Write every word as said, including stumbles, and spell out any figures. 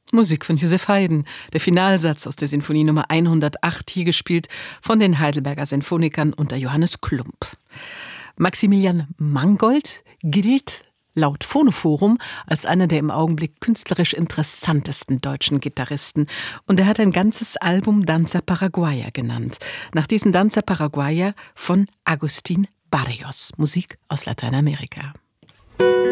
Musik von Joseph Haydn, der Finalsatz aus der Sinfonie Nummer hundertacht, hier gespielt von den Heidelberger Sinfonikern unter Johannes Klumpp. Maximilian Mangold gilt laut Phonoforum als einer der im Augenblick künstlerisch interessantesten deutschen Gitarristen. Und er hat ein ganzes Album Danza Paraguaya genannt. Nach diesem Danza Paraguaya von Agustín Barrios, Musik aus Lateinamerika.